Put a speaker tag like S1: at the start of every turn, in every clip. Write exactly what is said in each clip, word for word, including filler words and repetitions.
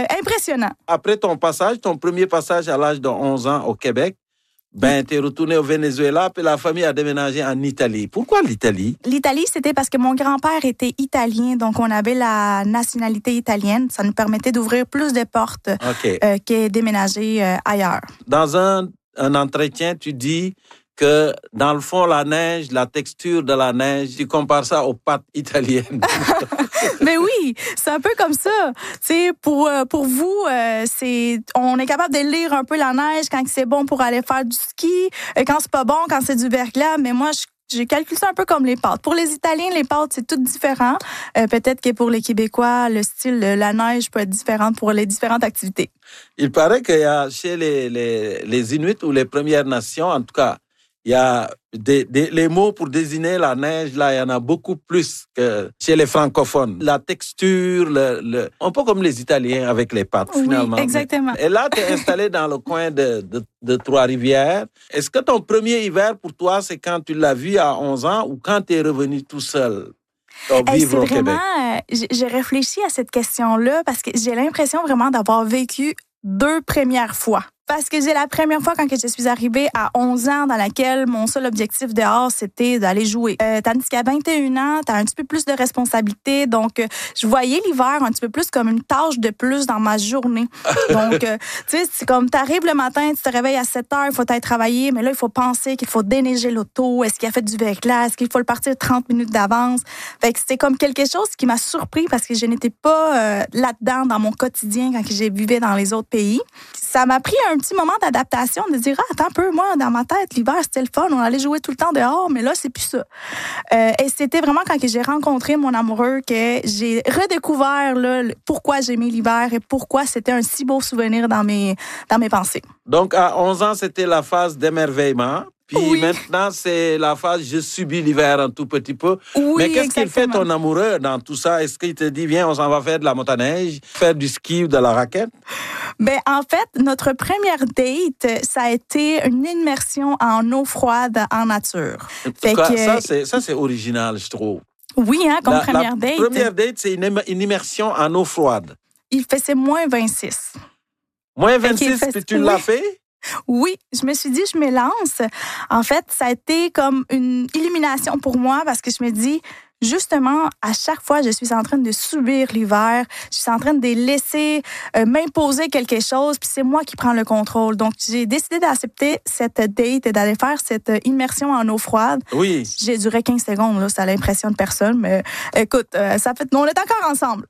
S1: impressionnant.
S2: Après ton passage, ton premier passage à l'âge de onze ans au Québec, ben, tu es retourné au Venezuela, puis la famille a déménagé en Italie. Pourquoi l'Italie?
S1: L'Italie, c'était parce que mon grand-père était italien, donc on avait la nationalité italienne. Ça nous permettait d'ouvrir plus de portes
S2: okay.
S1: euh, que déménager euh, ailleurs.
S2: Dans un, un entretien, tu dis que dans le fond, la neige, la texture de la neige, tu compares ça aux pâtes italiennes.
S1: Mais oui, c'est un peu comme ça. Tu sais, pour pour vous, euh, c'est on est capable de lire un peu la neige quand c'est bon pour aller faire du ski, quand c'est pas bon, quand c'est du verglas. Mais moi, je J'ai calculé ça un peu comme les pâtes. Pour les Italiens, les pâtes, c'est tout différent. Euh, peut-être que pour les Québécois, le style de la neige peut être différent pour les différentes activités.
S2: Il paraît qu'il y a chez les, les, les Inuits ou les Premières Nations, en tout cas, il y a des, des, les mots pour désigner la neige, là, il y en a beaucoup plus que chez les francophones. La texture, le, le, un peu comme les Italiens avec les pâtes,
S1: oui,
S2: finalement.
S1: Exactement.
S2: Et là, tu es installé dans le coin de, de, de Trois-Rivières. Est-ce que ton premier hiver pour toi, c'est quand tu l'as vu à onze ans ou quand tu es revenu tout seul?
S1: Hey, c'est vraiment, euh, j'ai réfléchi à cette question-là parce que j'ai l'impression vraiment d'avoir vécu deux premières fois. Parce que j'ai la première fois quand je suis arrivée à onze ans dans laquelle mon seul objectif dehors, c'était d'aller jouer. Euh, tandis qu'à vingt et un ans, t'as un petit peu plus de responsabilités. Donc, euh, je voyais l'hiver un petit peu plus comme une tâche de plus dans ma journée. Donc, euh, tu sais, c'est comme t'arrives le matin, tu te réveilles à sept heures, il faut aller travailler, mais là, il faut penser qu'il faut déneiger l'auto. Est-ce qu'il a fait du verglas? Est-ce qu'il faut le partir trente minutes d'avance? Fait que c'était comme quelque chose qui m'a surpris parce que je n'étais pas euh, là-dedans dans mon quotidien quand je vivais dans les autres pays. Ça m'a pris un petit moment d'adaptation, de dire, ah, attends un peu, moi, dans ma tête, l'hiver, c'était le fun, on allait jouer tout le temps dehors, mais là, c'est plus ça. Euh, et c'était vraiment quand j'ai rencontré mon amoureux que j'ai redécouvert là, pourquoi j'aimais l'hiver et pourquoi c'était un si beau souvenir dans mes, dans mes pensées.
S2: Donc, à onze ans, c'était la phase d'émerveillement. Puis
S1: oui.
S2: Maintenant, c'est la phase « je subis l'hiver un tout petit peu ».
S1: Oui,
S2: mais qu'est-ce
S1: exactement.
S2: qu'il fait ton amoureux dans tout ça? Est-ce qu'il te dit « viens, on s'en va faire de la motoneige, faire du ski ou de la raquette » ?
S1: Ben, en fait, notre première date, ça a été une immersion en eau froide en nature.
S2: Fait que, ça, c'est, ça, c'est original, je trouve.
S1: Oui, hein, comme
S2: la,
S1: première
S2: la
S1: date.
S2: La première date, c'est une, une immersion en eau froide.
S1: Il faisait moins vingt-six.
S2: Moins vingt-six, puis tu oui. l'as fait?
S1: Oui, je me suis dit, je me lance. En fait, ça a été comme une illumination pour moi parce que je me dis, justement, à chaque fois, je suis en train de subir l'hiver, je suis en train de les laisser euh, m'imposer quelque chose, puis c'est moi qui prends le contrôle. Donc, j'ai décidé d'accepter cette date et d'aller faire cette immersion en eau froide.
S2: Oui.
S1: J'ai duré quinze secondes, là, ça l'impressionne personne, mais écoute, euh, ça fait... on est encore ensemble.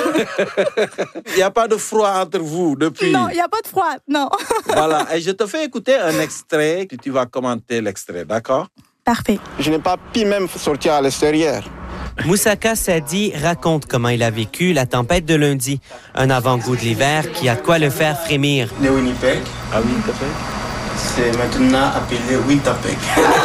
S2: Il n'y a pas de froid entre vous depuis?
S1: Non, il n'y a pas de froid, non.
S2: Voilà, et je te fais écouter un extrait, que tu vas commenter l'extrait, d'accord?
S1: Parfait.
S3: Je n'ai pas pu même sortir à l'extérieur.
S4: Moussaka Sadi raconte comment il a vécu la tempête de lundi, un avant-goût de l'hiver qui a de quoi le faire frémir.
S5: Le Winnipeg.
S2: Ah, Winnipeg.
S5: C'est maintenant appelé Winnipeg.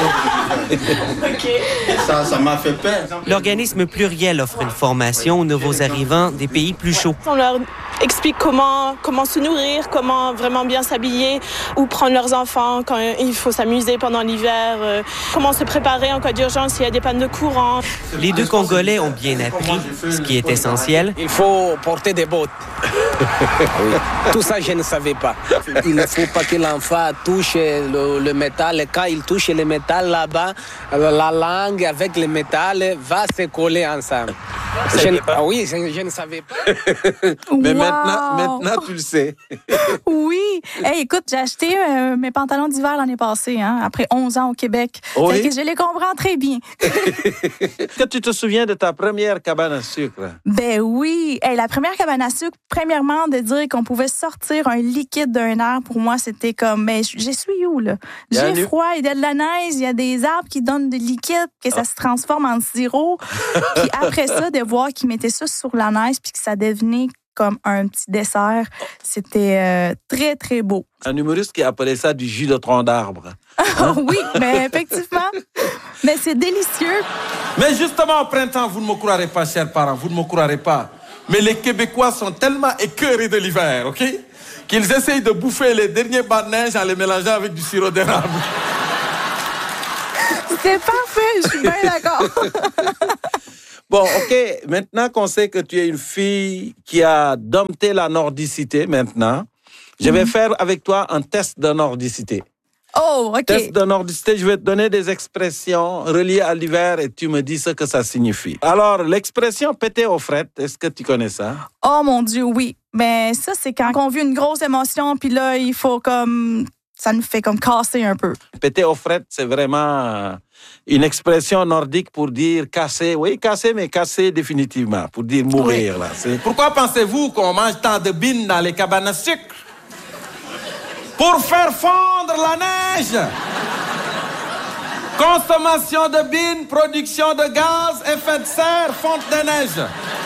S1: OK.
S5: Ça, ça m'a fait peur.
S4: L'organisme pluriel offre une formation aux nouveaux arrivants des pays plus chauds.
S6: On leur explique comment, comment se nourrir, comment vraiment bien s'habiller, où prendre leurs enfants quand il faut s'amuser pendant l'hiver, euh, comment se préparer en cas d'urgence s'il y a des pannes de courant.
S4: Les deux Congolais ont bien appris ce qui est essentiel.
S7: Il faut porter des bottes. Oui. Tout ça, je ne savais pas. Il ne faut pas que l'enfant touche le, le métal. Quand il touche le métal là-bas, la langue avec le métal va se coller ensemble. Je ne, ah oui, je, je ne savais pas.
S2: Mais
S1: wow.
S2: maintenant, maintenant, tu le sais.
S1: Oui. Hey, écoute, j'ai acheté euh, mes pantalons d'hiver l'année passée, hein, après onze ans au Québec.
S2: Oui.
S1: Fait que je les comprends très bien.
S2: Est-ce que tu te souviens de ta première cabane à sucre?
S1: Ben oui. Hey, la première cabane à sucre, premièrement, de dire qu'on pouvait sortir un liquide d'un arbre, pour moi, c'était comme, ben, je suis où, là? J'ai
S2: nu...
S1: froid, il y a de la neige, il y a des arbres qui donnent du liquide, que ça se transforme en sirop. Puis après ça, de voir qu'ils mettaient ça sur la neige, puis que ça devenait comme un petit dessert, c'était euh, très, très beau.
S2: Un humoriste qui appelait ça du jus de tronc d'arbre.
S1: Hein? Oui, mais effectivement. Mais c'est délicieux.
S2: Mais justement, au printemps, vous ne me croirez pas, chers parents, vous ne me croirez pas. Mais les Québécois sont tellement écœurés de l'hiver, OK? Qu'ils essayent de bouffer les derniers bas de neige en les mélangeant avec du sirop d'érable.
S1: C'est parfait, je suis bien d'accord.
S2: Bon, OK. Maintenant qu'on sait que tu es une fille qui a dompté la nordicité maintenant, je vais mm-hmm. faire avec toi un test de nordicité.
S1: Oh, OK.
S2: Test de nordicité, je vais te donner des expressions reliées à l'hiver et tu me dis ce que ça signifie. Alors, l'expression péter aux frettes, est-ce que tu connais ça?
S1: Oh mon Dieu, oui. Mais ça, c'est quand on vit une grosse émotion, puis là, il faut comme... Ça nous fait comme casser un peu.
S2: Péter aux frettes, c'est vraiment une expression nordique pour dire casser. Oui, casser, mais casser définitivement, pour dire mourir. Oui. Là. C'est... Pourquoi pensez-vous qu'on mange tant de bines dans les cabanes à sucre? Pour faire fondre la neige. Consommation de bines, production de gaz, effet de serre, fonte de neige.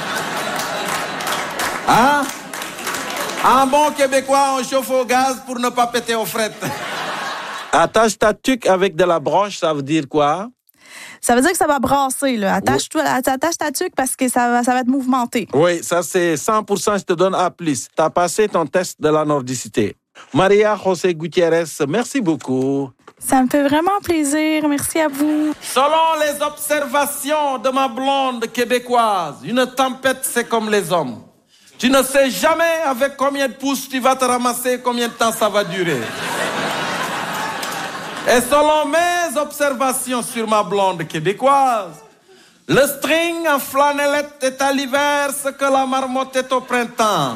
S2: Hein? En bon québécois, on chauffe au gaz pour ne pas péter aux frettes. Attache ta tuque avec de la broche, ça veut dire quoi?
S1: Ça veut dire que ça va brasser, là. Attache-toi, attache ta tuque parce que ça va, ça va être mouvementé.
S2: Oui, ça c'est cent pour cent, je te donne A plus. Tu as passé ton test de la nordicité. Maria José Gutiérrez, merci beaucoup.
S1: Ça me fait vraiment plaisir. Merci à vous.
S2: Selon les observations de ma blonde québécoise, une tempête, c'est comme les hommes. Tu ne sais jamais avec combien de pouces tu vas te ramasser, combien de temps ça va durer. Et selon mes observations sur ma blonde québécoise, le string en flanellette est à l'hiver ce que la marmotte est au printemps.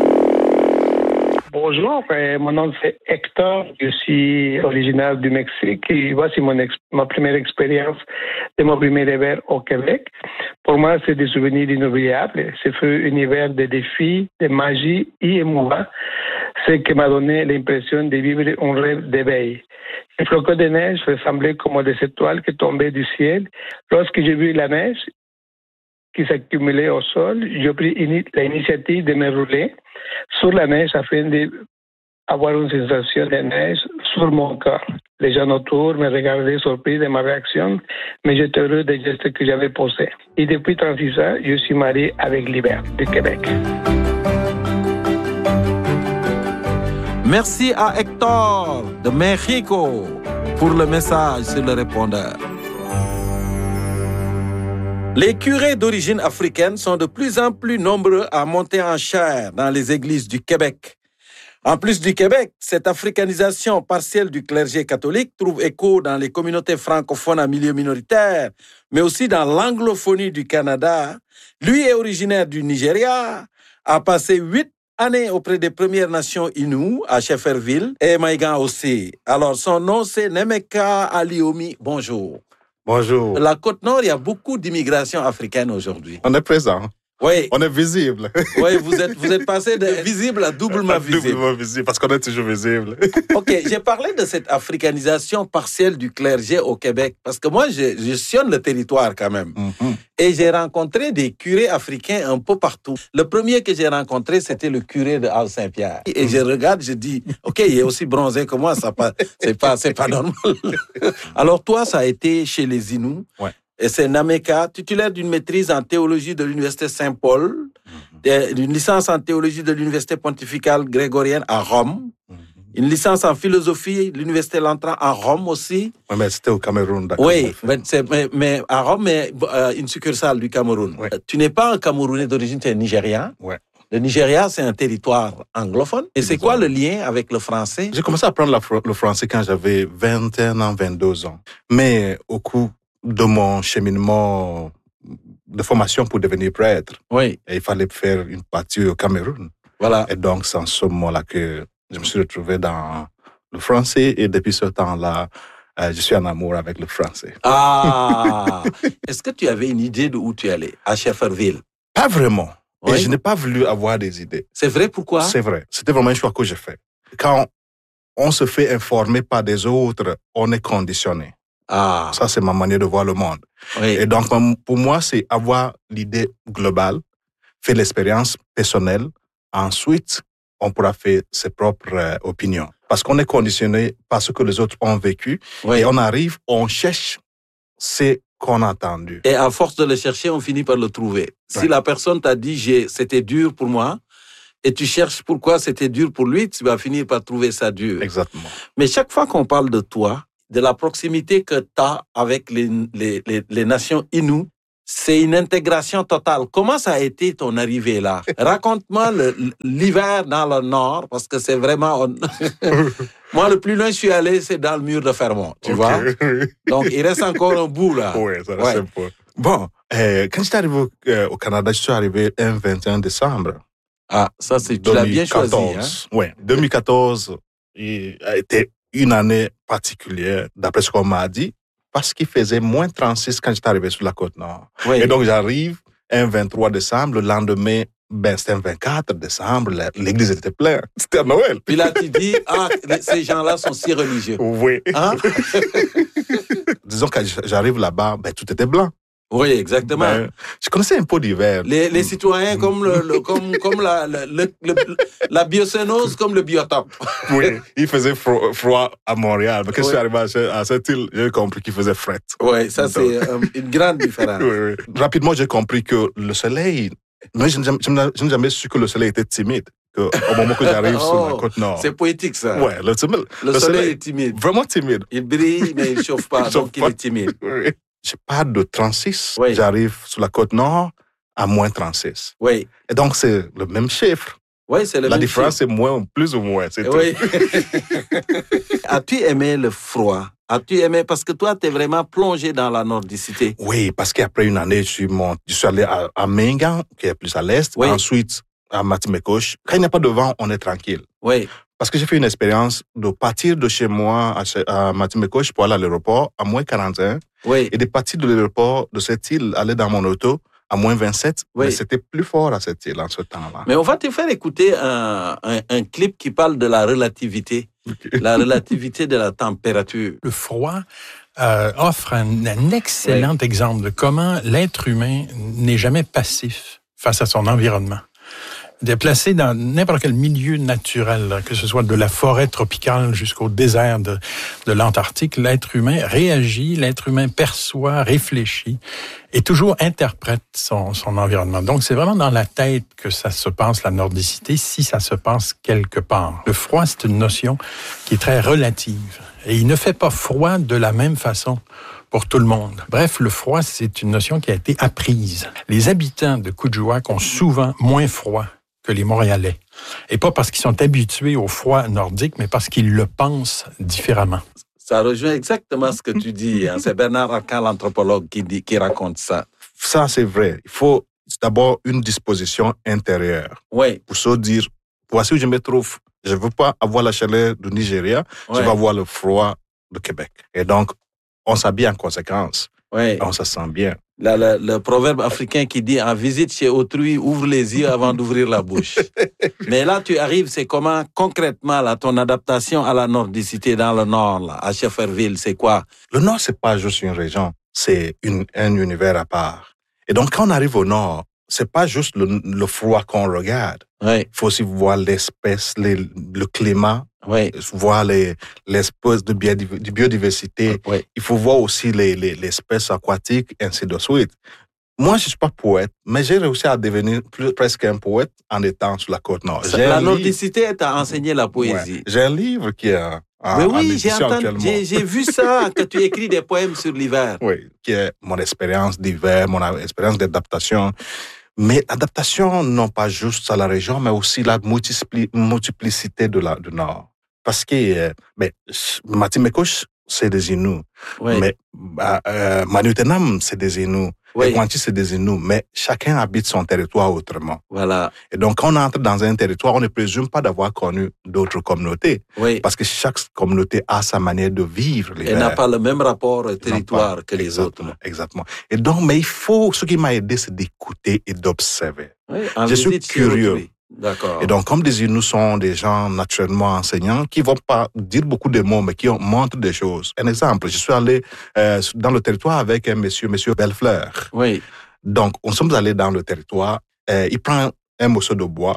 S8: Bonjour, euh, mon nom c'est Hector, je suis originaire du Mexique et voici mon ex- ma première expérience de mon premier hiver au Québec. Pour moi, c'est des souvenirs inoubliables. Ce fut un hiver de défis, de magie et émouvant, ce qui m'a donné l'impression de vivre un rêve d'éveil. Les flocons de neige ressemblaient comme des étoiles qui tombaient du ciel. Lorsque j'ai vu la neige qui s'accumulait au sol, j'ai pris l'initiative de me rouler sur la neige afin d'avoir une sensation de neige sur mon corps. Les gens autour me regardaient surpris de ma réaction, mais j'étais heureux des gestes que j'avais posés. Et depuis trente-six ans, je suis marié avec l'hiver du Québec.
S2: Merci à Hector de Mexico pour le message sur le répondeur. Les curés d'origine africaine sont de plus en plus nombreux à monter en chaire dans les églises du Québec. En plus du Québec, cette africanisation partielle du clergé catholique trouve écho dans les communautés francophones à milieu minoritaire, mais aussi dans l'anglophonie du Canada. Lui est originaire du Nigeria, a passé huit années auprès des Premières Nations Innu à Shefferville et Maïgan aussi. Alors, son nom, c'est Nemeka Aliomi. Bonjour.
S9: Bonjour.
S2: La Côte-Nord, il y a beaucoup d'immigration africaine aujourd'hui.
S9: On est présent.
S2: Oui.
S9: On est visible.
S2: Oui, vous êtes, vous êtes passé de visible à doublement visible.
S9: Doublement visible, parce qu'on est toujours visible.
S2: OK, j'ai parlé de cette africanisation partielle du clergé au Québec, parce que moi, je, je sillonne le territoire quand même. Mm-hmm. Et j'ai rencontré des curés africains un peu partout. Le premier que j'ai rencontré, c'était le curé de Haute-Saint-Pierre. Et mm-hmm. je regarde, je dis, OK, il est aussi bronzé que moi, ça pas, c'est pas, c'est pas normal. Alors toi, ça a été chez les Inuits.
S9: Ouais.
S2: Et c'est Nameka, titulaire d'une maîtrise en théologie de l'Université Saint-Paul, mm-hmm. d'une licence en théologie de l'Université pontificale grégorienne à Rome, mm-hmm. une licence en philosophie de l'Université Lantran à Rome aussi.
S9: Oui, mais c'était au Cameroun, d'accord.
S2: Oui, mais, mais, mais à Rome, mais euh, une succursale du Cameroun. Ouais. Tu n'es pas un Camerounais d'origine, tu es nigérian.
S9: Ouais.
S2: Le Nigeria, c'est un territoire anglophone. Et c'est quoi le lien avec le français?
S9: J'ai commencé à apprendre la, le français quand j'avais vingt et un ans, vingt-deux ans. Mais au cours de mon cheminement de formation pour devenir prêtre.
S2: Oui.
S9: Et il fallait faire une partie au Cameroun.
S2: Voilà.
S9: Et donc, c'est en ce moment-là que je me suis retrouvé dans le français. Et depuis ce temps-là, euh, je suis en amour avec le français.
S2: Ah! Est-ce que tu avais une idée de où tu allais? À Shefferville?
S9: Pas vraiment.
S2: Oui.
S9: Et je n'ai pas voulu avoir des idées.
S2: C'est vrai, pourquoi?
S9: C'est vrai. C'était vraiment un choix que j'ai fait. Quand on se fait informer par des autres, on est conditionné.
S2: Ah.
S9: Ça, c'est ma manière de voir le monde.
S2: Oui.
S9: Et donc, pour moi, c'est avoir l'idée globale, faire l'expérience personnelle. Ensuite, on pourra faire ses propres euh, opinions. Parce qu'on est conditionné par ce que les autres ont vécu. Oui. Et on arrive, on cherche ce qu'on a entendu.
S2: Et à force de le chercher, on finit par le trouver. Oui. Si la personne t'a dit, j'ai, c'était dur pour moi, et tu cherches pourquoi c'était dur pour lui, tu vas finir par trouver ça dur.
S9: Exactement.
S2: Mais chaque fois qu'on parle de toi, de la proximité que tu as avec les, les, les, les nations Innu, c'est une intégration totale. Comment ça a été ton arrivée là? Raconte-moi le, l'hiver dans le nord, parce que c'est vraiment... Moi, le plus loin je suis allé, c'est dans le mur de Fermont, tu okay. vois? Donc, il reste encore un bout là.
S9: Oui, ça reste ouais. un peu. Bon, euh, quand j'étais arrivé au, euh, au Canada, je suis arrivé un vingt et un décembre.
S2: Ah, ça, c'est, tu l'as bien choisi. Hein?
S9: Oui, deux mille quatorze a été une année particulière, d'après ce qu'on m'a dit, parce qu'il faisait moins trente-six quand j'étais arrivé sur la Côte-Nord. Oui. Et donc, j'arrive un vingt-trois décembre, le lendemain, ben, c'était un vingt-quatre décembre, l'église était pleine. C'était à Noël.
S2: Puis là, tu dis, ah, ces gens-là sont si religieux.
S9: Oui. Hein? Disons que j'arrive là-bas, ben, tout était blanc.
S2: Oui, exactement. Ben,
S9: je connaissais un peu d'hiver.
S2: Les, les citoyens comme, le, le, comme, comme la, le, le, le, la biocénose, comme le biotope.
S9: Oui, il faisait froid, froid à Montréal. Mais quand oui. je suis arrivé à cette île, j'ai compris qu'il faisait fret.
S2: Oui, ça, donc, c'est euh, une grande différence.
S9: Oui, oui. Rapidement, j'ai compris que le soleil... Mais je, je, je n'ai jamais su que le soleil était timide. Au moment que j'arrive oh, sur la Côte-Nord.
S2: C'est poétique, ça.
S9: Ouais, le, le,
S2: le, le soleil, soleil est timide.
S9: Vraiment timide.
S2: Il brille, mais il ne chauffe pas, il donc il pas. est timide.
S9: Oui. Je pars de trente-six, oui. j'arrive sur la Côte-Nord à moins trente-six.
S2: Oui.
S9: Et donc, c'est le même chiffre.
S2: Oui, c'est le
S9: la
S2: même
S9: différence,
S2: chiffre.
S9: c'est moins, plus ou moins, c'est
S2: oui.
S9: tout.
S2: As-tu aimé le froid? As-tu aimé, parce que toi, tu es vraiment plongé dans la nordicité.
S9: Oui, parce qu'après une année, je suis, mont... je suis allé à, à Mingan, qui est plus à l'est. Oui. Ensuite, à Matimekouche. Quand il n'y a pas de vent, on est tranquille.
S2: Oui.
S9: Parce que j'ai fait une expérience de partir de chez moi à, à Matimekouche pour aller à l'aéroport à moins quarante et un.
S2: Oui.
S9: Et de partir de l'aéroport de cette île, aller dans mon auto à moins vingt-sept. Oui. Mais c'était plus fort à cette île en ce temps-là.
S2: Mais on va te faire écouter un, un, un clip qui parle de la relativité. Okay. La relativité de la température.
S10: Le froid euh, offre un, un excellent oui. exemple de comment l'être humain n'est jamais passif face à son environnement. Déplacé dans n'importe quel milieu naturel, là, que ce soit de la forêt tropicale jusqu'au désert de, de l'Antarctique, l'être humain réagit, l'être humain perçoit, réfléchit et toujours interprète son, son environnement. Donc, c'est vraiment dans la tête que ça se passe, la nordicité, si ça se passe quelque part. Le froid, c'est une notion qui est très relative et il ne fait pas froid de la même façon pour tout le monde. Bref, le froid, c'est une notion qui a été apprise. Les habitants de Kuujjuaq ont souvent moins froid que les Montréalais. Et pas parce qu'ils sont habitués au froid nordique, mais parce qu'ils le pensent différemment.
S2: Ça rejoint exactement ce que tu dis. Hein. C'est Bernard Arcan, l'anthropologue, qui, dit, qui raconte ça.
S9: Ça, c'est vrai. Il faut d'abord une disposition intérieure.
S2: Oui.
S9: Pour se dire, voici où je me trouve. Je ne veux pas avoir la chaleur du Nigeria, oui. je veux avoir le froid du Québec. Et donc, on s'habille en conséquence.
S2: Oui.
S9: On se sent bien.
S2: La, la, le proverbe africain qui dit « En visite chez autrui, ouvre les yeux avant d'ouvrir la bouche ». Mais là, tu arrives, c'est comment concrètement là, ton adaptation à la nordicité dans le nord, là, à Shefferville, c'est quoi?
S9: Le nord, c'est pas juste une région, c'est une, un univers à part. Et donc, quand on arrive au nord, c'est pas juste le, le froid qu'on regarde.
S2: Oui.
S9: Il faut aussi voir l'espèce, les, le climat.
S2: Oui.
S9: Voir les, l'espèce de biodiversité.
S2: Oui.
S9: Il faut voir aussi les, les, les espèces aquatiques, ainsi de suite. Moi, je ne suis pas poète, mais j'ai réussi à devenir plus, presque un poète en étant sur la Côte-Nord.
S2: La nordicité t'a enseigné la poésie.
S9: Ouais. J'ai un livre qui est en,
S2: mais
S9: en
S2: oui,
S9: édition
S2: j'ai, entendu,
S9: actuellement.
S2: J'ai, j'ai vu ça, que tu écris des poèmes sur l'hiver.
S9: Oui, qui est mon expérience d'hiver, mon expérience d'adaptation. Mais l'adaptation, non pas juste à la région, mais aussi la multipli- multiplicité de la, du Nord. Parce que euh, mais, Matimekouche, c'est des Inuits.
S2: Oui.
S9: Mais euh, Manutenam, c'est des Inuits.
S2: Oui.
S9: Et Guanchi, c'est des Inuits. Mais chacun habite son territoire autrement.
S2: Voilà.
S9: Et donc, quand on entre dans un territoire, on ne présume pas d'avoir connu d'autres communautés.
S2: Oui.
S9: Parce que chaque communauté a sa manière de vivre l'hiver.
S2: Elle n'a pas le même rapport au territoire que les
S9: exactement,
S2: autres.
S9: Exactement. Et donc, mais il faut, ce qui m'a aidé, c'est d'écouter et d'observer.
S2: Oui,
S9: je suis curieux.
S2: D'accord.
S9: Et donc, comme des Inuits sont des gens naturellement enseignants, qui ne vont pas dire beaucoup de mots, mais qui montrent des choses. Un exemple, je suis allé euh, dans le territoire avec un monsieur, monsieur Bellefleur.
S2: Oui.
S9: Donc, on sommes allés dans le territoire. Euh, il prend un morceau de bois,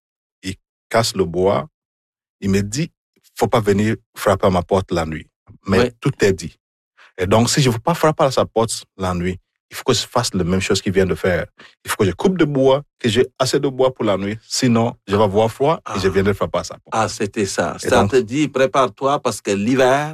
S9: il casse le bois, il me dit, il ne faut pas venir frapper à ma porte la nuit. Mais oui. Tout est dit. Et donc, si je ne veux pas frapper à sa porte la nuit, il faut que je fasse la même chose qu'il vient de faire. Il faut que je coupe de bois, que j'ai assez de bois pour la nuit. Sinon, je vais avoir froid et ah. je viendrai frapper à sa porte.
S2: Ah, c'était ça. Et ça donc, te dit, prépare-toi parce que l'hiver,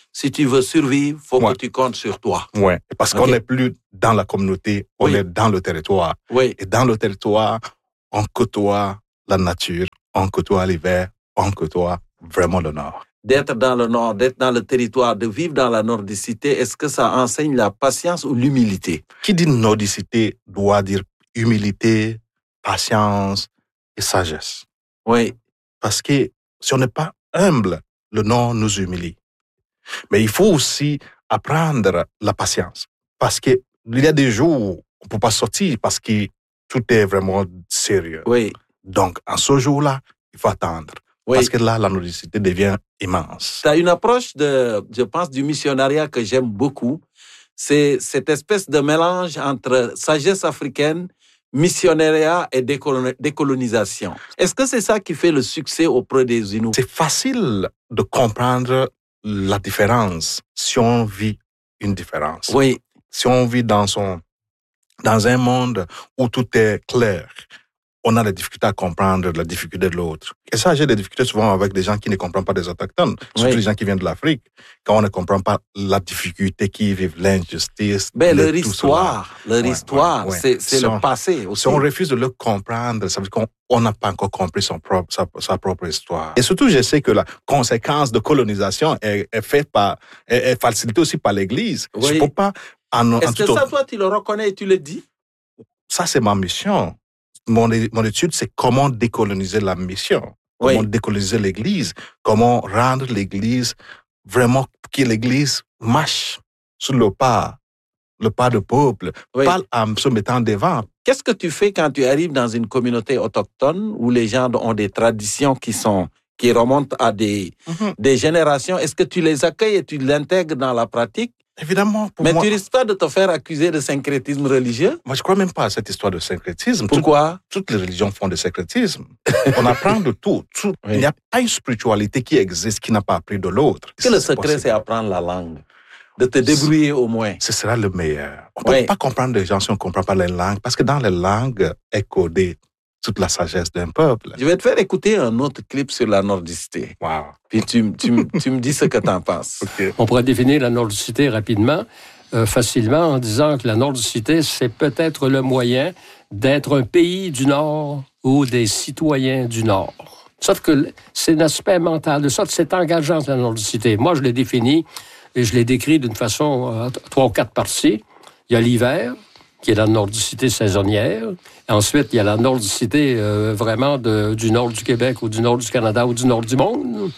S2: si tu veux survivre, il faut
S9: Ouais.
S2: que tu comptes sur toi.
S9: Oui, parce
S2: Ok.
S9: qu'on n'est plus dans la communauté, on
S2: Oui.
S9: est dans le territoire.
S2: Oui.
S9: Et dans le territoire, on côtoie la nature, on côtoie l'hiver, on côtoie vraiment le Nord.
S2: D'être dans le Nord, d'être dans le territoire, de vivre dans la nordicité, est-ce que ça enseigne la patience ou l'humilité?
S9: Qui dit nordicité doit dire humilité, patience et sagesse.
S2: Oui.
S9: Parce que si on n'est pas humble, le Nord nous humilie. Mais il faut aussi apprendre la patience. Parce qu'il y a des jours où on ne peut pas sortir parce que tout est vraiment sérieux.
S2: Oui.
S9: Donc, en ce jour-là, il faut attendre.
S2: Oui.
S9: Parce que là, la nordicité devient immense.
S2: Tu as une approche, de, je pense, du missionariat que j'aime beaucoup. C'est cette espèce de mélange entre sagesse africaine, missionariat et décolon- décolonisation. Est-ce que c'est ça qui fait le succès auprès des Inuits?
S9: C'est facile de comprendre la différence si on vit une différence.
S2: Oui.
S9: Si on vit dans, son, dans un monde où tout est clair, on a des difficultés à comprendre la difficulté de l'autre. Et ça, j'ai des difficultés souvent avec des gens qui ne comprennent pas des autochtones, surtout
S2: Oui.
S9: les gens qui viennent de l'Afrique, quand on ne comprend pas la difficulté qu'ils vivent, l'injustice.
S2: Ben,
S9: le-
S2: leur
S9: tout
S2: histoire, leur
S9: Ouais,
S2: histoire,
S9: ouais, ouais.
S2: c'est, c'est
S9: Si
S2: le
S9: on-
S2: passé aussi.
S9: Si on refuse de le comprendre, ça veut dire qu'on on n'a pas encore compris son propre, sa, sa propre histoire. Et surtout, je sais que la conséquence de colonisation est, est faite par, est, est facilitée aussi par l'Église.
S2: Oui.
S9: Je peux pas, en, en
S2: Est-ce que
S9: tout
S2: ça,
S9: autre-
S2: toi, tu le reconnais et tu le dis?
S9: ça, c'est ma mission. Mon, mon étude, c'est comment décoloniser la mission, comment
S2: Oui.
S9: décoloniser l'Église, comment rendre l'Église vraiment, que l'Église marche sur le pas, le pas du peuple,
S2: Oui.
S9: pas en se mettant devant.
S2: Qu'est-ce que tu fais quand tu arrives dans une communauté autochtone où les gens ont des traditions qui sont qui remontent à des,
S9: Mhm.
S2: des générations? Est-ce que tu les accueilles et tu l'intègres dans la pratique?
S9: Évidemment, pour
S2: Mais
S9: moi,
S2: tu risques pas de te faire accuser de syncrétisme religieux?
S9: moi, je crois même pas à cette histoire de syncrétisme.
S2: Pourquoi?
S9: Toutes, toutes les religions font du syncrétisme. On apprend de tout. Tout-
S2: Oui.
S9: Il n'y a pas une spiritualité qui existe qui n'a pas appris de l'autre.
S2: Est-ce que le
S9: C'est
S2: secret,
S9: possible.
S2: c'est apprendre la langue? De te débrouiller au moins?
S9: Ce sera le meilleur. On ne
S2: Oui.
S9: peut pas comprendre les gens si on ne comprend pas les langues, parce que dans les langues est codée toute la sagesse d'un peuple.
S2: Je vais te faire écouter un autre clip sur la nordicité.
S9: Wow.
S2: Puis tu, tu, tu me dis ce que tu en penses.
S9: OK.
S11: On pourrait définir la nordicité rapidement, euh, facilement, en disant que la nordicité, c'est peut-être le moyen d'être un pays du Nord ou des citoyens du Nord. Sauf que c'est l'aspect mental de ça, c'est engageant, la nordicité. Moi, je l'ai défini et je l'ai décrit d'une façon, euh, trois ou quatre parties. Il y a l'hiver, qui est la nordicité saisonnière. Et ensuite, il y a la nordicité euh, vraiment de, du nord du Québec ou du nord du Canada ou du nord du monde.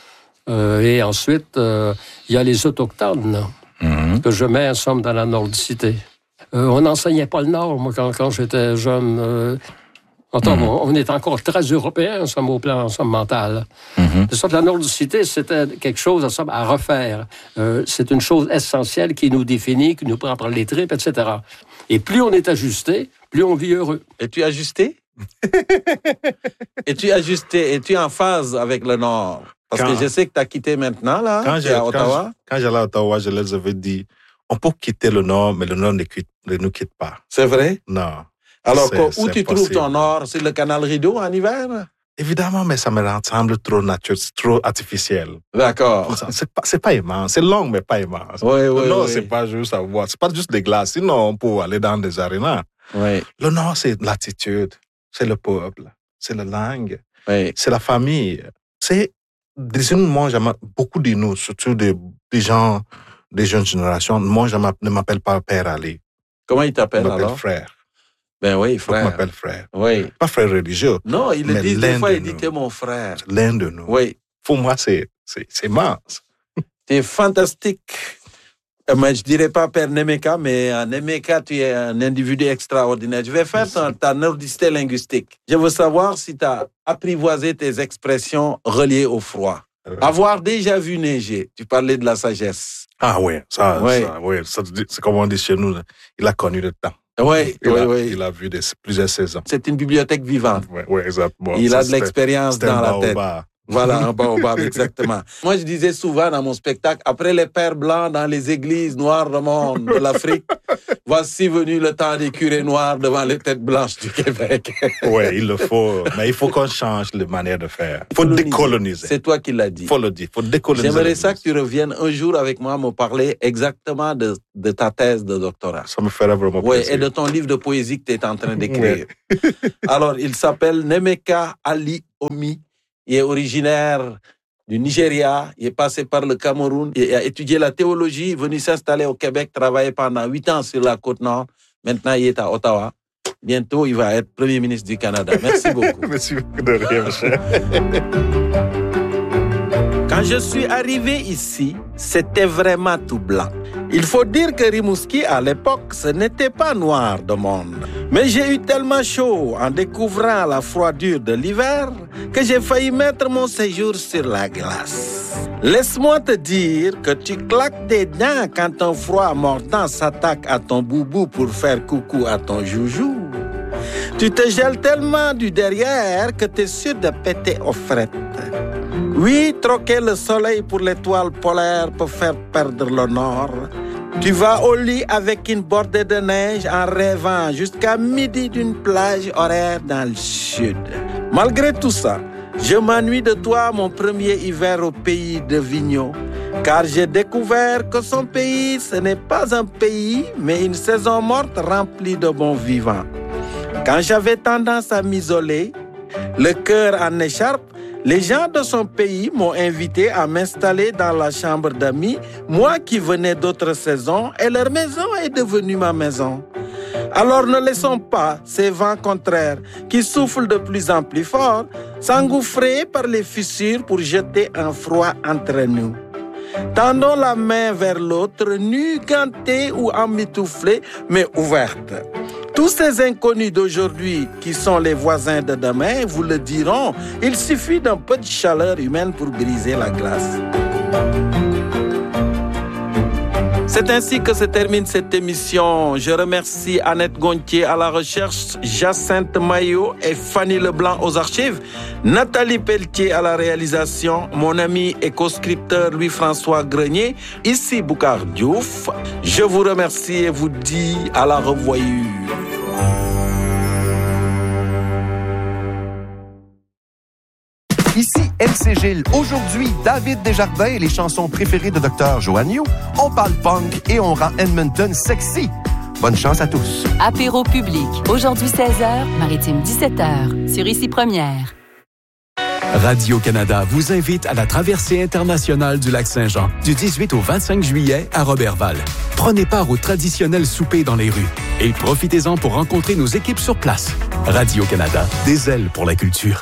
S11: Euh, et ensuite, euh, il y a les autochtones,
S9: Mhm.
S11: que je mets, en somme, dans la nordicité. Euh, on n'enseignait pas le Nord, moi, quand, quand j'étais jeune. Euh, Attends,
S9: Mhm.
S11: on, on est encore très européens, en somme, au plan en somme, mental.
S9: Mhm.
S11: De sorte que la nordicité, c'était quelque chose, en somme, à refaire. Euh, c'est une chose essentielle qui nous définit, qui nous prend par les tripes, et cetera. Et plus on est ajusté, plus on vit heureux.
S2: Es-tu ajusté? Es-tu ajusté? Es-tu en phase avec le Nord? Parce
S9: Quand-
S2: que je sais que tu as quitté maintenant, là,
S9: Quand
S2: tu
S9: j'ai-
S2: es à
S9: quand
S2: Ottawa.
S9: Quand j'allais à Ottawa, je leur avais dit, on peut quitter le Nord, mais le Nord ne, quitte, ne nous quitte pas.
S2: C'est vrai?
S9: Non.
S2: Alors,
S9: C'est-
S2: quoi, où
S9: c'est
S2: tu trouves
S9: possible.
S2: ton Nord? C'est le canal Rideau en hiver?
S9: Évidemment, mais ça me semble trop naturel, trop artificiel.
S2: D'accord.
S9: Ça, C'est pas, c'est pas immense. C'est long, mais pas immense.
S2: Oui, oui,
S9: le Nord,
S2: oui.
S9: c'est pas juste à voir. C'est pas juste des glaces. Sinon, on peut aller dans des arénas.
S2: Oui,
S9: Le Nord, c'est l'attitude. C'est le peuple. C'est la langue.
S2: oui.
S9: C'est la famille. C'est, des moi, j'aime beaucoup de nous, surtout des, des gens, des jeunes générations. Moi, je m'app- ne m'appelle pas Père Ali.
S2: Comment il
S9: Je
S2: t'appelle
S9: m'appelle
S2: alors?
S9: frère.
S2: Ben oui,
S9: Je
S2: frère.
S9: m'appelle frère.
S2: Oui.
S9: Pas frère religieux.
S2: Non, il le
S9: Mais
S2: dit des
S9: l'un
S2: fois,
S9: de
S2: il dit
S9: nous.
S2: t'es mon frère.
S9: L'un de nous.
S2: Oui.
S9: Pour moi, c'est, c'est, c'est immense.
S2: T'es fantastique. Euh, Mais je dirais pas Père Nemeka, mais euh, Nemeka, tu es un individu extraordinaire. Je vais faire ton- ta nordicité linguistique. Je veux savoir si tu as apprivoisé tes expressions reliées au froid.
S9: Euh,
S2: Avoir déjà vu neiger, tu parlais de la sagesse.
S9: Ah oui, ça,
S2: Ouais.
S9: ça, oui, ça, c'est comme on dit chez nous, il a connu le temps.
S2: Oui,
S9: Il,
S2: oui,
S9: a,
S2: oui.
S9: il a vu des, plusieurs saisons.
S2: C'est une bibliothèque vivante.
S9: Oui, oui, exactement.
S2: Il
S9: Ça,
S2: a de
S9: c'était-
S2: l'expérience
S9: c'était
S2: dans
S9: un
S2: la tête.
S9: baobab.
S2: Voilà, un baobab, exactement. Moi, je disais souvent dans mon spectacle, après les pères blancs dans les églises noires du monde de l'Afrique, voici venu le temps des curés noirs devant les têtes blanches du Québec.
S9: Oui, il le faut. Mais il faut qu'on change la manière de faire. Il faut décoloniser.
S2: C'est toi qui l'as dit.
S9: Il faut le dire. Il faut décoloniser.
S2: J'aimerais ça que tu reviennes un jour avec moi me parler exactement de, de ta thèse de doctorat.
S9: Ça me ferait vraiment
S2: oui,
S9: plaisir.
S2: Et de ton livre de poésie que tu es en train d'écrire. Oui. Alors, il s'appelle Nemeka Ali Omi. Il est originaire du Nigeria, il est passé par le Cameroun, il a étudié la théologie, venu s'installer au Québec, travaillé pendant huit ans sur la Côte-Nord. Maintenant, il est à Ottawa. Bientôt, il va être Premier ministre du Canada. Merci beaucoup.
S9: Merci beaucoup de rien, monsieur.
S2: Quand je suis arrivé ici, c'était vraiment tout blanc. Il faut dire que Rimouski, à l'époque, ce n'était pas noir de monde. Mais j'ai eu tellement chaud en découvrant la froidure de l'hiver que j'ai failli mettre mon séjour sur la glace. Laisse-moi te dire que tu claques des dents quand un froid mordant s'attaque à ton boubou pour faire coucou à ton joujou. Tu te gèles tellement du derrière que t'es sûr de péter aux frettes. Oui, troquer le soleil pour l'étoile polaire peut faire perdre le nord. Tu vas au lit avec une bordée de neige en rêvant jusqu'à midi d'une plage horaire dans le sud. Malgré tout ça, je m'ennuie de toi mon premier hiver au pays de Vigneault, car j'ai découvert que son pays, ce n'est pas un pays, mais une saison morte remplie de bons vivants. Quand j'avais tendance à m'isoler, le cœur en écharpe, les gens de son pays m'ont invité à m'installer dans la chambre d'amis, moi qui venais d'autres saisons, et leur maison est devenue ma maison. Alors ne laissons pas ces vents contraires qui soufflent de plus en plus fort s'engouffrer par les fissures pour jeter un froid entre nous. Tendons la main vers l'autre, nus, gantés ou emmitouflés, mais ouvertes. Tous ces inconnus d'aujourd'hui qui sont les voisins de demain vous le diront, il suffit d'un peu de chaleur humaine pour briser la glace. C'est ainsi que se termine cette émission. Je remercie Annette Gontier à la recherche, Jacinthe Maillot et Fanny Leblanc aux archives, Nathalie Pelletier à la réalisation, mon ami et co-scripteur Louis-François Grenier, ici Boucar Diouf. Je vous remercie et vous dis à la revoyure.
S12: Ici M C Gilles. Aujourd'hui, David Desjardins et les chansons préférées de Docteur Joanniou. On parle punk et on rend Edmonton sexy. Bonne chance à tous.
S13: Apéro public. Aujourd'hui seize heures, Maritime dix-sept heures. Sur Ici Première.
S14: Radio-Canada vous invite à la traversée internationale du lac Saint-Jean du dix-huit au vingt-cinq juillet à Roberval. Prenez part au traditionnel souper dans les rues et profitez-en pour rencontrer nos équipes sur place. Radio-Canada, des ailes pour la culture.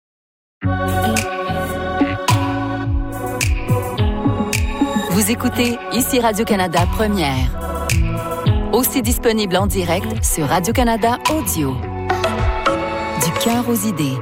S13: Vous écoutez Ici Radio-Canada Première. Aussi disponible en direct sur Radio-Canada Audio. Du cœur aux idées.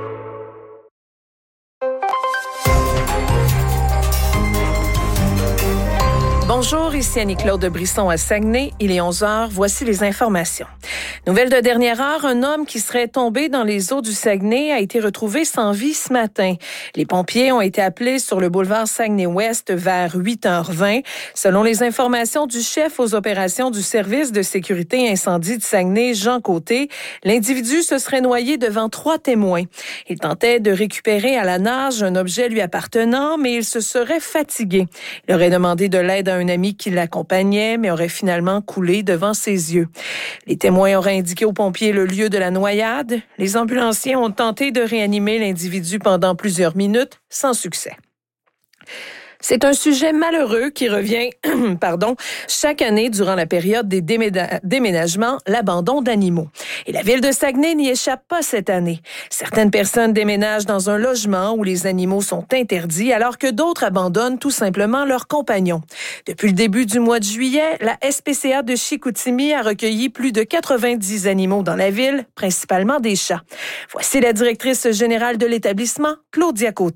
S15: Bonjour, ici Annie-Claude Brisson à Saguenay. Il est onze heures. Voici les informations. Nouvelle de dernière heure, un homme qui serait tombé dans les eaux du Saguenay a été retrouvé sans vie ce matin. Les pompiers ont été appelés sur le boulevard Saguenay-Ouest vers huit heures vingt. Selon les informations du chef aux opérations du service de sécurité incendie de Saguenay, Jean Côté, l'individu se serait noyé devant trois témoins. Il tentait de récupérer à la nage un objet lui appartenant, mais il se serait fatigué. Il aurait demandé de l'aide à un ami qui l'accompagnait, mais aurait finalement coulé devant ses yeux. Les témoins auraient indiqué aux pompiers le lieu de la noyade. Les ambulanciers ont tenté de réanimer l'individu pendant plusieurs minutes, sans succès. C'est un sujet malheureux qui revient pardon, chaque année durant la période des déméda- déménagements, l'abandon d'animaux. Et la ville de Saguenay n'y échappe pas cette année. Certaines personnes déménagent dans un logement où les animaux sont interdits, alors que d'autres abandonnent tout simplement leurs compagnons. Depuis le début du mois de juillet, la S P C A de Chicoutimi a recueilli plus de quatre-vingt-dix animaux dans la ville, principalement des chats. Voici la directrice générale de l'établissement, Claudia Côté.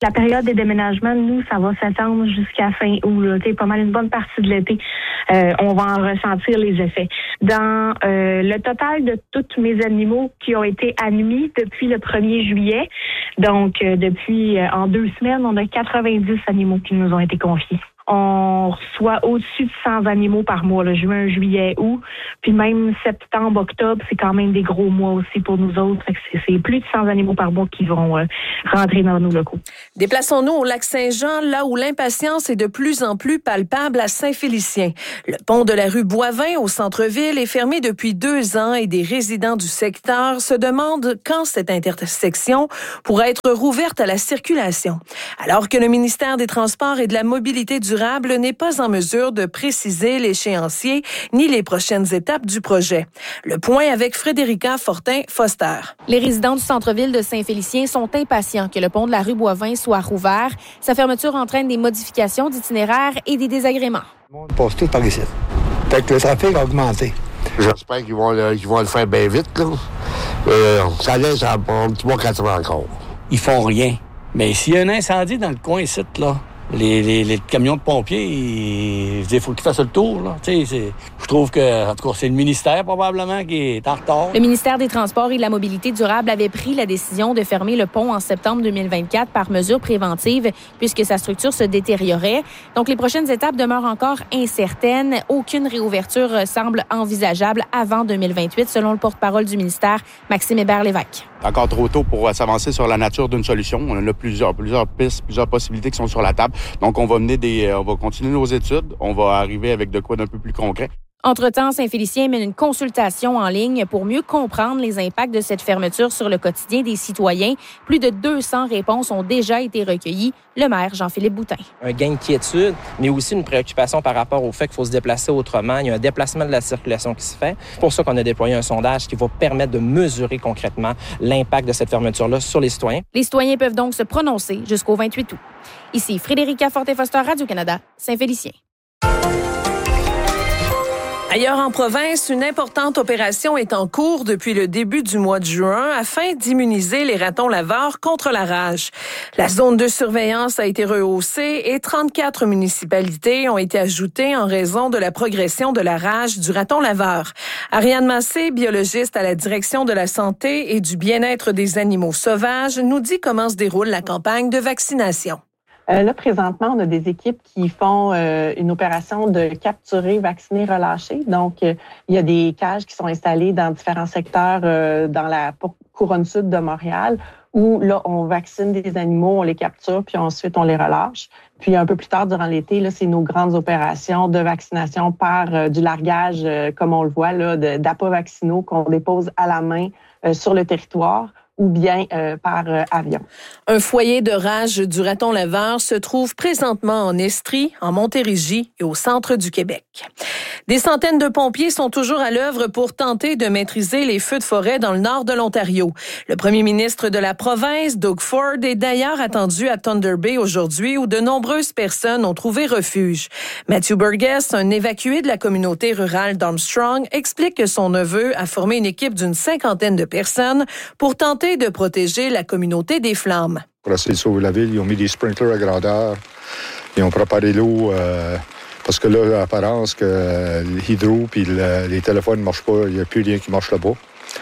S16: La période des déménagements, nous, ça va s'étendre jusqu'à fin août. Là. Pas mal une bonne partie de l'été, euh, on va en ressentir les effets. Dans euh, le total de tous mes animaux qui ont été admis depuis le premier juillet, donc euh, depuis euh, en deux semaines, on a quatre-vingt-dix animaux qui nous ont été confiés. On reçoit au-dessus de cent animaux par mois, là, juin, juillet, août. Puis même septembre, octobre, c'est quand même des gros mois aussi pour nous autres. Fait que c'est, c'est plus de cent animaux par mois qui vont euh, rentrer dans nos locaux.
S15: Déplaçons-nous au Lac-Saint-Jean, là où l'impatience est de plus en plus palpable à Saint-Félicien. Le pont de la rue Boivin au centre-ville est fermé depuis deux ans et des résidents du secteur se demandent quand cette intersection pourra être rouverte à la circulation. Alors que le ministère des Transports et de la Mobilité durable n'est pas en mesure de préciser l'échéancier ni les prochaines étapes du projet. Le point avec Frédérica Fortin-Foster.
S17: Les résidents du centre-ville de Saint-Félicien sont impatients que le pont de la rue Boivin soit rouvert. Sa fermeture entraîne des modifications d'itinéraire et des désagréments.
S18: Le monde passe tout par ici. Fait que le trafic a augmenté.
S19: J'espère qu'ils vont le, qu'ils vont le faire bien vite, là. Euh, ça laisse un petit mois quatre ans encore.
S20: Ils font rien. Mais s'il y a un incendie dans le coin ici, là, Les, les, les camions de pompiers, il faut qu'ils fassent le tour. Là. C'est, je trouve que, en tout cas, c'est le ministère probablement qui est en retard.
S17: Le ministère des Transports et de la Mobilité durable avait pris la décision de fermer le pont en septembre deux mille vingt-quatre par mesure préventive puisque sa structure se détériorait. Donc, les prochaines étapes demeurent encore incertaines. Aucune réouverture semble envisageable avant deux mille vingt-huit, selon le porte-parole du ministère, Maxime Hébert-Lévesque.
S21: Encore trop tôt pour s'avancer sur la nature d'une solution. On a plusieurs, plusieurs pistes, plusieurs possibilités qui sont sur la table. Donc, on va mener des, on va continuer nos études. On va arriver avec de quoi d'un peu plus concret.
S17: Entre-temps, Saint-Félicien mène une consultation en ligne pour mieux comprendre les impacts de cette fermeture sur le quotidien des citoyens. Plus de deux cents réponses ont déjà été recueillies. Le maire, Jean-Philippe Boutin.
S22: Un gain de quiétude, mais aussi une préoccupation par rapport au fait qu'il faut se déplacer autrement. Il y a un déplacement de la circulation qui se fait. C'est pour ça qu'on a déployé un sondage qui va permettre de mesurer concrètement l'impact de cette fermeture-là sur les citoyens.
S17: Les citoyens peuvent donc se prononcer jusqu'au vingt-huit août. Ici Frédérica Fortin-Foster, Radio-Canada, Saint-Félicien.
S15: Ailleurs en province, une importante opération est en cours depuis le début du mois de juin afin d'immuniser les ratons laveurs contre la rage. La zone de surveillance a été rehaussée et trente-quatre municipalités ont été ajoutées en raison de la progression de la rage du raton laveur. Ariane Massé, biologiste à la direction de la santé et du bien-être des animaux sauvages, nous dit comment se déroule la campagne de vaccination.
S23: Euh, là, présentement, on a des équipes qui font euh, une opération de capturer, vacciner, relâcher. Donc, euh, il y a des cages qui sont installées dans différents secteurs euh, dans la couronne sud de Montréal où, là, on vaccine des animaux, on les capture, puis ensuite, on les relâche. Puis, un peu plus tard, durant l'été, là, c'est nos grandes opérations de vaccination par euh, du largage, euh, comme on le voit, là, de, d'appâts vaccinaux qu'on dépose à la main euh, sur le territoire, ou bien euh, par euh, avion.
S15: Un foyer de rage du raton laveur se trouve présentement en Estrie, en Montérégie et au centre du Québec. Des centaines de pompiers sont toujours à l'œuvre pour tenter de maîtriser les feux de forêt dans le nord de l'Ontario. Le premier ministre de la province, Doug Ford, est d'ailleurs attendu à Thunder Bay aujourd'hui où de nombreuses personnes ont trouvé refuge. Matthew Burgess, un évacué de la communauté rurale d'Armstrong, explique que son neveu a formé une équipe d'une cinquantaine de personnes pour tenter de protéger la communauté des flammes.
S24: Pour essayer de sauver la ville, ils ont mis des sprinklers à grandeur. Ils ont préparé l'eau euh, parce que là, l'apparence que euh, l'hydro puis le, les téléphones ne marchent pas, il n'y a plus rien qui marche là-bas.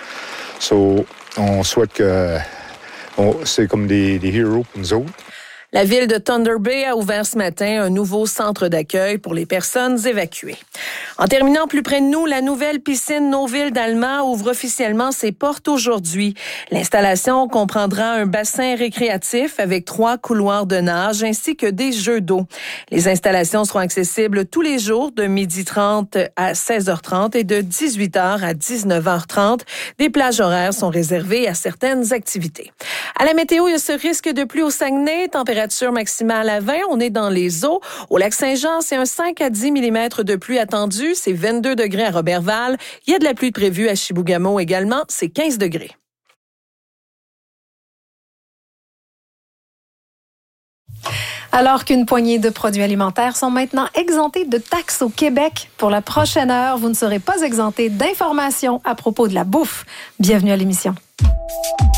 S24: So, on souhaite que on, c'est comme des, des héros pour nous autres.
S15: La ville de Thunder Bay a ouvert ce matin un nouveau centre d'accueil pour les personnes évacuées. En terminant plus près de nous, la nouvelle piscine Noville d'Alma ouvre officiellement ses portes aujourd'hui. L'installation comprendra un bassin récréatif avec trois couloirs de nage ainsi que des jeux d'eau. Les installations seront accessibles tous les jours de midi trente à seize heures trente et de dix-huit heures à dix-neuf heures trente. Des plages horaires sont réservées à certaines activités. À la météo, il y a ce risque de pluie au Saguenay, température maximale à vingt. On est dans les eaux. Au Lac-Saint-Jean, c'est un cinq à dix millimètres de pluie attendue. C'est vingt-deux degrés à Roberval. Il y a de la pluie prévue à Chibougamau également. C'est quinze degrés.
S1: Alors qu'une poignée de produits alimentaires sont maintenant exemptés de taxes au Québec, pour la prochaine heure, vous ne serez pas exempté d'informations à propos de la bouffe. Bienvenue à l'émission.